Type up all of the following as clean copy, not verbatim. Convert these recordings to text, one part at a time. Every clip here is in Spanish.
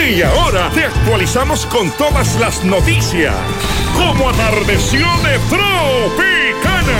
Y ahora te actualizamos con todas las noticias. Como atardeció de Tropicana.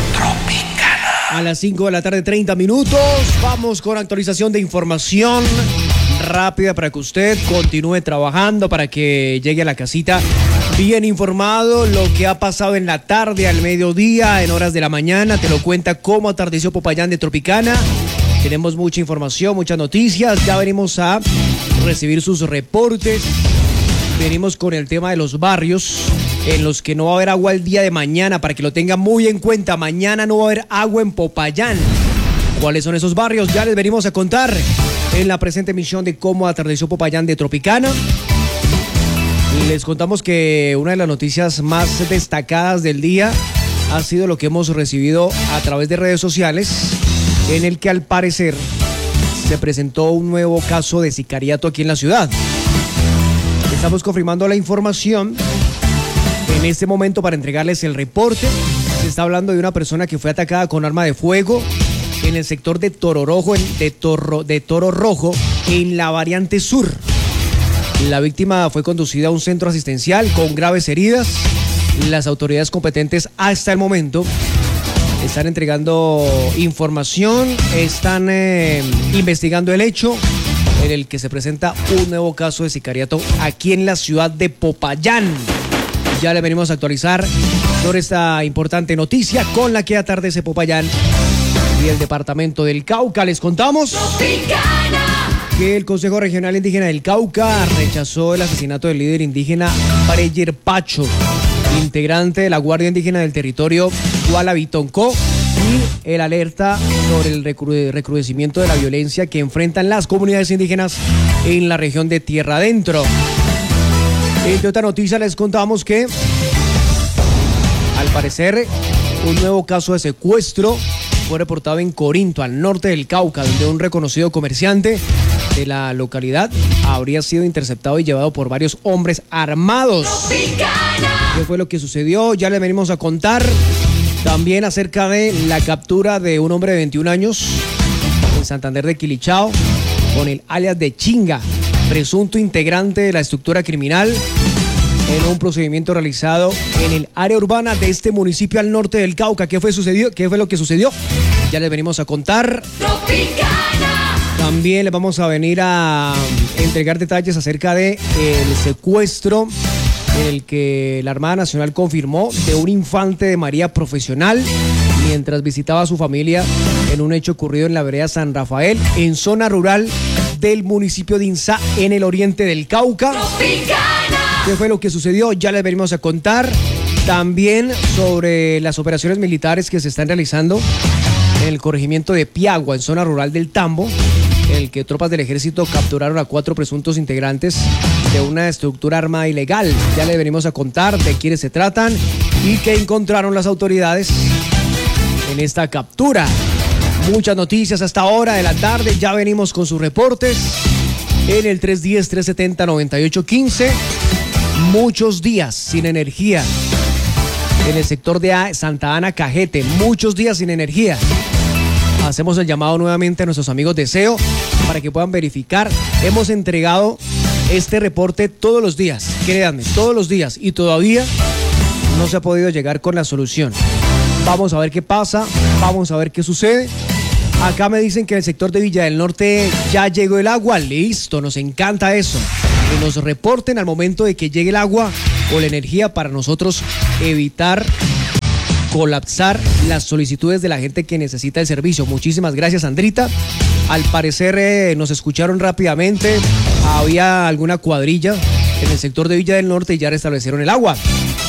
A las 5 de la tarde, 30 minutos. Vamos con actualización de información rápida para que usted continúe trabajando, para que llegue a la casita bien informado. Lo que ha pasado en la tarde, al mediodía, en horas de la mañana, te lo cuenta Cómo atardeció Popayán de Tropicana. Tenemos mucha información, muchas noticias. Ya venimos a recibir sus reportes. Venimos con el tema de los barrios en los que no va a haber agua el día de mañana, para que lo tengan muy en cuenta. Mañana no va a haber agua en Popayán. ¿Cuáles son esos barrios? Ya les venimos a contar en la presente emisión de Cómo atardeció Popayán de Tropicana. Les contamos que una de las noticias más destacadas del día ha sido lo que hemos recibido a través de redes sociales, en el que al parecer se presentó un nuevo caso de sicariato aquí en la ciudad. Estamos confirmando la información en este momento para entregarles el reporte. Se está hablando de una persona que fue atacada con arma de fuego en el sector de Toro Rojo, Toro Rojo, en la variante sur. La víctima fue conducida a un centro asistencial con graves heridas. Las autoridades competentes hasta el momento están entregando información, están investigando el hecho en el que se presenta un nuevo caso de sicariato aquí en la ciudad de Popayán. Ya le venimos a actualizar sobre esta importante noticia con la que atardece Popayán y el departamento del Cauca. Les contamos que el Consejo Regional Indígena del Cauca rechazó el asesinato del líder indígena Breyer Pacho, integrante de la Guardia Indígena del territorio Gualabitoncó, y el alerta sobre el recrudecimiento de la violencia que enfrentan las comunidades indígenas en la región de Tierra Adentro. De otra noticia les contamos que, al parecer, un nuevo caso de secuestro fue reportado en Corinto, al norte del Cauca, donde un reconocido comerciante de la localidad habría sido interceptado y llevado por varios hombres armados. ¿Qué fue lo que sucedió? Ya les venimos a contar también acerca de la captura de un hombre de 21 años en Santander de Quilichao con el alias de Chinga, presunto integrante de la estructura criminal, en un procedimiento realizado en el área urbana de este municipio al norte del Cauca. ¿Qué fue lo que sucedió? Ya les venimos a contar. Tropicana. También les vamos a venir a entregar detalles acerca de el secuestro en el que la Armada Nacional confirmó de un infante de María profesional mientras visitaba a su familia en un hecho ocurrido en la vereda San Rafael, en zona rural del municipio de Inzá, en el oriente del Cauca. Tropicana. ¿Qué fue lo que sucedió? Ya les venimos a contar. También sobre las operaciones militares que se están realizando en el corregimiento de Piagua, en zona rural del Tambo, en el que tropas del ejército capturaron a 4 presuntos integrantes de una estructura armada ilegal. Ya les venimos a contar de quiénes se tratan y qué encontraron las autoridades en esta captura. Muchas noticias hasta ahora de la tarde. Ya venimos con sus reportes en el 310-370-9815. Muchos días sin energía en el sector de Santa Ana, Cajete. Muchos días sin energía. Hacemos el llamado nuevamente a nuestros amigos de SEO para que puedan verificar. Hemos entregado este reporte todos los días, créanme, todos los días, y todavía no se ha podido llegar con la solución. Vamos a ver qué pasa, vamos a ver qué sucede. Acá me dicen que en el sector de Villa del Norte ya llegó el agua. Listo, nos encanta eso. Que nos reporten al momento de que llegue el agua o la energía para nosotros evitar colapsar las solicitudes de la gente que necesita el servicio. Muchísimas gracias, Andrita. Al parecer nos escucharon rápidamente. Había alguna cuadrilla en el sector de Villa del Norte y ya restablecieron el agua.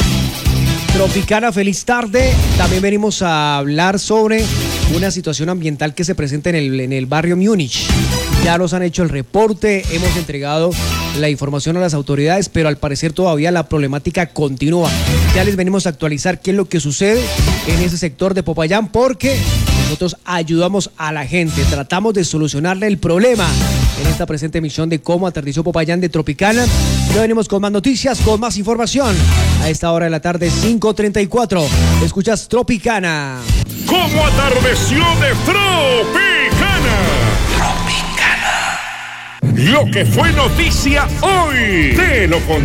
Tropicana, feliz tarde. También venimos a hablar sobre una situación ambiental que se presenta en el barrio Múnich. Ya nos han hecho el reporte, hemos entregado la información a las autoridades, pero al parecer todavía la problemática continúa. Ya les venimos a actualizar qué es lo que sucede en ese sector de Popayán, porque nosotros ayudamos a la gente, tratamos de solucionarle el problema en esta presente emisión de Cómo atardeció Popayán de Tropicana. Ya venimos con más noticias, con más información. A esta hora de la tarde, 5:34. Escuchas Tropicana. Cómo atardeció de Tropicana. Lo que fue noticia hoy. Te lo